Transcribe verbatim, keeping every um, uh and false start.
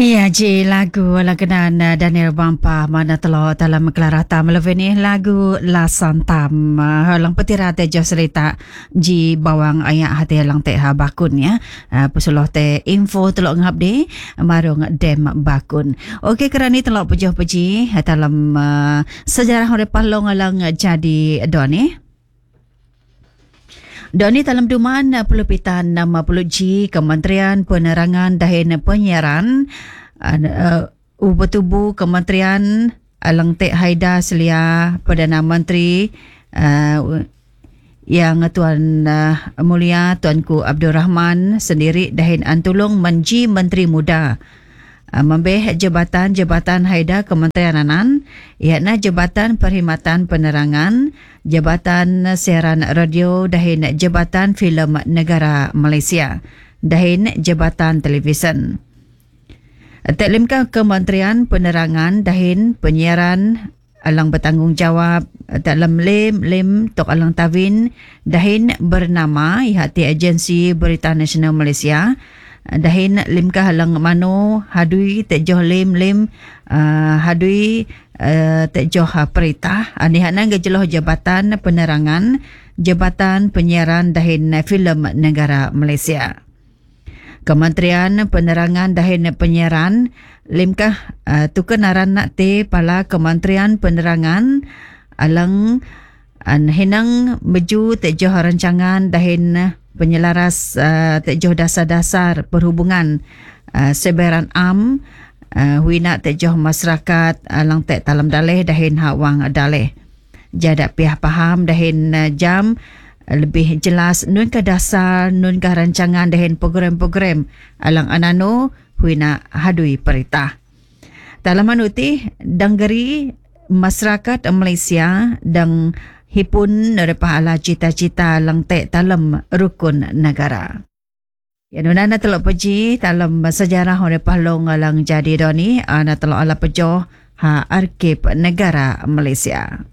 Ya, ji lagu lagenan uh, Daniel Bampa mana telah dalam kelarata meleveni lagu Lasantam uh, halang petira te jo cerita ji bawang ayak hati halang te ha bakun ya uh, pesuloh te info telok ngabdi marung dem bakun. Okey kerani telok pejoh peji dalam uh, sejarah hore palong alang jadi doni. Doni dalam duman pelupitan nama puluh G Kementerian Penerangan dan Penyiaran uh, Ubetubu Kementerian Alang Tek Haida Selia Perdana Menteri uh, yang Tuan uh, Mulia Tuanku Abdul Rahman sendiri dahin antulung menji Menteri Muda uh, membeh jabatan-jabatan Haida Kementerian Anan iaitu Jabatan Perkhidmatan Penerangan, Jabatan Siaran Radio dahin Jabatan Filem Negara Malaysia dahin Jabatan Televisyen. Taklimkah Kementerian Penerangan dahin Penyiaran alang bertanggungjawab dalam lem lem tok alang tawin dahin bernama ihati Agensi Berita Nasional Malaysia dahin limkah alang mano hadui tejoh lem lem uh, hadui Uh, tejoh perintah anihana gejeloh Jabatan Penerangan, Jabatan Penyiaran dahin Filem Negara Malaysia. Kementerian Penerangan dahin Penyiaran limkah uh, tukenaran nak te pala Kementerian Penerangan alang an hinang meju tejoh rancangan dahin penyelaras uh, tejoh dasar-dasar perhubungan uh, seberan am Uh, huina tejoh masyarakat alang tek talam daleh dahin hawang daleh. Jadak pihak paham dahin uh, jam uh, lebih jelas nun ke dasar nun ke rancangan dahin program-program alang anano huina hadui perintah. Dalam manuti danggeri masyarakat Malaysia dang hipun nerepah ala cita-cita alang tek talam rukun negara. Ya nunana telok peji dalam sejarah hore pahlong alang jadi doni ana telok ala pejoh ha arkib negara Malaysia.